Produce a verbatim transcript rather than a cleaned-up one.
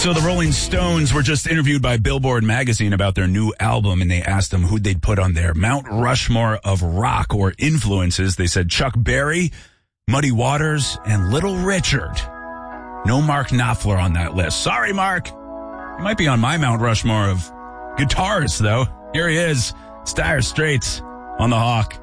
So the Rolling Stones were just interviewed by Billboard magazine about their new album, and they asked them who they'd put on their Mount Rushmore of rock or influences. They said Chuck Berry, Muddy Waters, and Little Richard. No Mark Knopfler on that list. Sorry, Mark. He might be on my Mount Rushmore of guitarists, though. Here he is, Dire Straits on the Hawk.